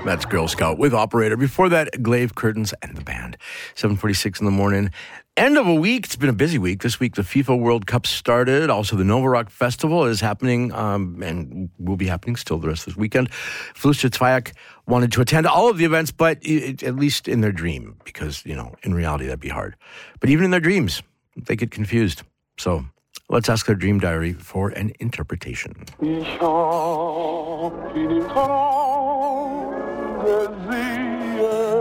That's Girl Scout with Operator. Before that, Glaive, Curtains, and the band. 7:46 in the morning. End of a week. It's been a busy week. This week, the FIFA World Cup started. Also, the Nova Rock Festival is happening and will be happening still the rest of this weekend. Felicia Zweiak wanted to attend all of the events, but at least in their dream, because, in reality, that'd be hard. But even in their dreams, they get confused. So let's ask their dream diary for an interpretation. Ich hab in dem Traum gesehen.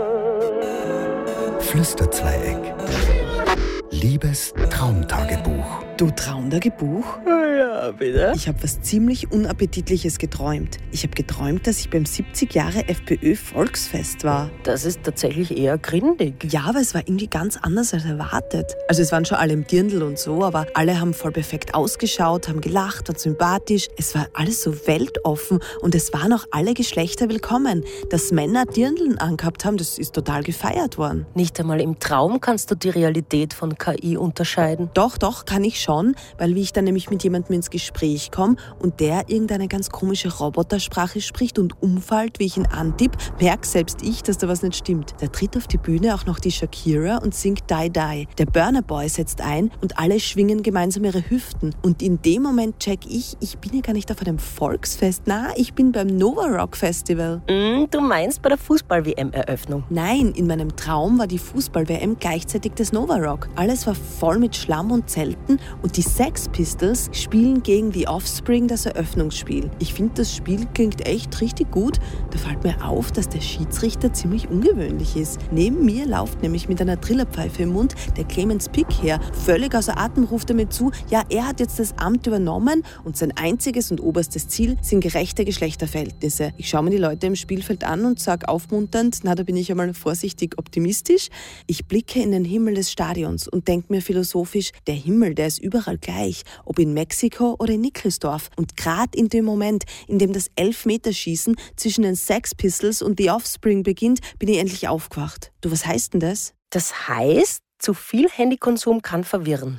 Flüsterzweieck. Liebes Traumtagebuch. Du Traumtagebuch? Ja, bitte? Ich habe was ziemlich Unappetitliches geträumt. Ich habe geträumt, dass ich beim 70 Jahre FPÖ-Volksfest war. Das ist tatsächlich eher grindig. Ja, aber es war irgendwie ganz anders als erwartet. Also es waren schon alle im Dirndl und so, aber alle haben voll perfekt ausgeschaut, haben gelacht, waren sympathisch. Es war alles so weltoffen und es waren auch alle Geschlechter willkommen. Dass Männer Dirndln angehabt haben, das ist total gefeiert worden. Nicht einmal im Traum kannst du die Realität von KI unterscheiden. Doch, kann ich schon, weil wie ich dann nämlich mit jemandem ins Gespräch komme und der irgendeine ganz komische Robotersprache spricht und umfällt, wie ich ihn antipp, merke selbst ich, dass da was nicht stimmt. Da tritt auf die Bühne auch noch die Shakira und singt Die Die. Der Burna Boy setzt ein und alle schwingen gemeinsam ihre Hüften. Und in dem Moment check ich bin ja gar nicht auf einem Volksfest, ich bin beim Nova Rock Festival. Du meinst bei der Fußball-WM-Eröffnung? Nein, in meinem Traum war die Fußball-WM gleichzeitig das Nova Rock. Alles war voll mit Schlamm und Zelten und die Sex Pistols spielen gegen die Offspring das Eröffnungsspiel. Ich finde, das Spiel klingt echt richtig gut. Da fällt mir auf, dass der Schiedsrichter ziemlich ungewöhnlich ist. Neben mir läuft nämlich mit einer Trillerpfeife im Mund der Clemens Pick her. Völlig außer Atem ruft er mir zu, ja, er hat jetzt das Amt übernommen und sein einziges und oberstes Ziel sind gerechte Geschlechterverhältnisse. Ich schaue mir die Leute im Spielfeld an und sage aufmunternd, da bin ich einmal vorsichtig optimistisch. Ich blicke in den Himmel des Stadions und denke mir philosophisch, der Himmel, der ist überall gleich, ob in Mexiko oder in Nickelsdorf. Und gerade in dem Moment, in dem das Elfmeterschießen zwischen den Sex Pistols und The Offspring beginnt, bin ich endlich aufgewacht. Du, was heißt denn das? Das heißt, zu viel Handykonsum kann verwirren.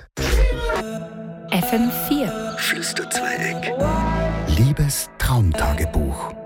FM4 Flüsterzweieck. Liebes Traumtagebuch.